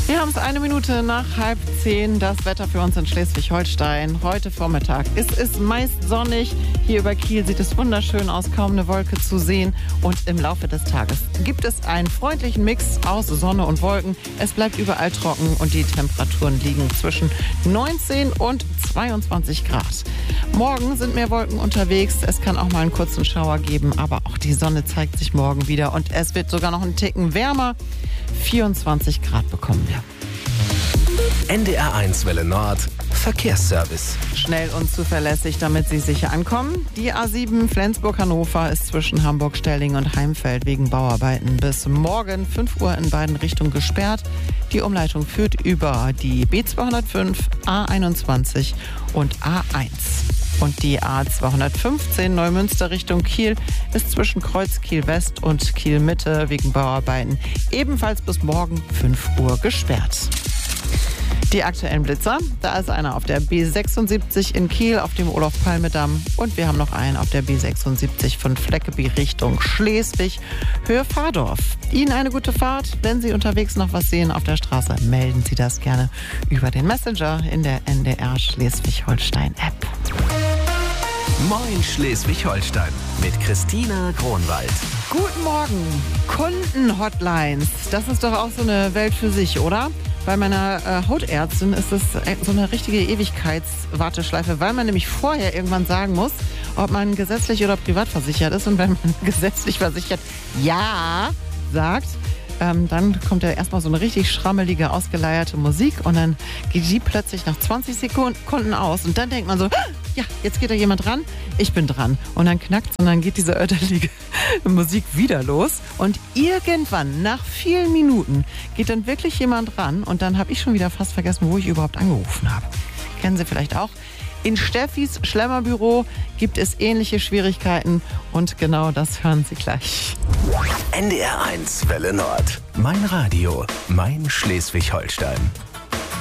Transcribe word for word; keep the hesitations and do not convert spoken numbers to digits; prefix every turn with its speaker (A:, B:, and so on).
A: Wir haben es eine Minute nach halb zehn. Das Wetter für uns in Schleswig-Holstein. Heute Vormittag ist es meist sonnig. Hier über Kiel sieht es wunderschön aus, kaum eine Wolke zu sehen. Und im Laufe des Tages gibt es einen freundlichen Mix aus Sonne und Wolken. Es bleibt überall trocken und die Temperaturen liegen zwischen neunzehn und zweiundzwanzig Grad. Morgen sind mehr Wolken unterwegs. Es kann auch mal einen kurzen Schauer geben, aber auch die Sonne zeigt sich morgen wieder. Und es wird sogar noch einen Ticken wärmer. vierundzwanzig Grad bekommen wir.
B: N D R eins Welle Nord Verkehrsservice.
A: Schnell und zuverlässig, damit Sie sicher ankommen. Die A sieben Flensburg-Hannover ist zwischen Hamburg-Stelling und Heimfeld wegen Bauarbeiten bis morgen fünf Uhr in beiden Richtungen gesperrt. Die Umleitung führt über die B zweihundertfünf, A einundzwanzig und A eins. Und die A zweihundertfünfzehn Neumünster Richtung Kiel ist zwischen Kreuz Kiel-West und Kiel-Mitte wegen Bauarbeiten ebenfalls bis morgen fünf Uhr gesperrt. Die aktuellen Blitzer, da ist einer auf der B sechsundsiebzig in Kiel auf dem Olof-Palme-Damm und wir haben noch einen auf der B sechsundsiebzig von Fleckeby Richtung Schleswig, Höhe Fahrdorf. Ihnen eine gute Fahrt. Wenn Sie unterwegs noch was sehen auf der Straße, melden Sie das gerne über den Messenger in der N D R Schleswig-Holstein-App.
B: Moin Schleswig-Holstein mit Christina Kronwald.
A: Guten Morgen. Kundenhotlines. Das ist doch auch so eine Welt für sich, oder? Bei meiner äh, Hautärztin ist das so eine richtige Ewigkeitswarteschleife, weil man nämlich vorher irgendwann sagen muss, ob man gesetzlich oder privat versichert ist. Und wenn man gesetzlich versichert ja sagt, ähm, dann kommt ja erstmal so eine richtig schrammelige, ausgeleierte Musik und dann geht die plötzlich nach zwanzig Sekunden aus. Und dann denkt man so, ja, jetzt geht da jemand ran, ich bin dran. Und dann knackt und dann geht diese öderliche Musik wieder los. Und irgendwann, nach vielen Minuten, geht dann wirklich jemand ran. Und dann habe ich schon wieder fast vergessen, wo ich überhaupt angerufen habe. Kennen Sie vielleicht auch? In Steffis Schlemmerbüro gibt es ähnliche Schwierigkeiten. Und genau das hören Sie gleich.
B: N D R eins Welle Nord. Mein Radio, mein Schleswig-Holstein.